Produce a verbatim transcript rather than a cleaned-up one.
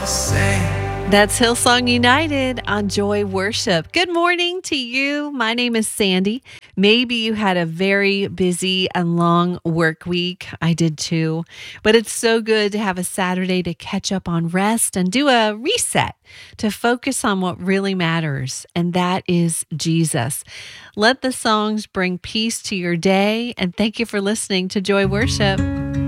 That's Hillsong United on Joy Worship. Good morning to you. My name is Sandy. Maybe you had a very busy and long work week. I did too. But it's so good to have a Saturday to catch up on rest and do a reset to focus on what really matters, and that is Jesus. Let the songs bring peace to your day, and thank you for listening to Joy Worship.